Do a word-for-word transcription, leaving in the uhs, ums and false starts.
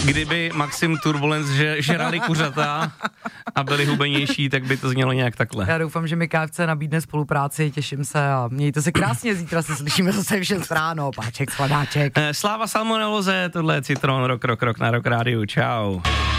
kdyby Maxim Turbulence že, žrali kuřata a byli hubenější, tak by to znělo nějak takhle. Já doufám, že mi K F C nabídne spolupráci, těším se a mějte se krásně, zítra se slyšíme zase v šest ráno, páček, skladáček. Sláva salmoneloze, tohle je Citron, rok, rok, rok na Rock Rádiu, čau.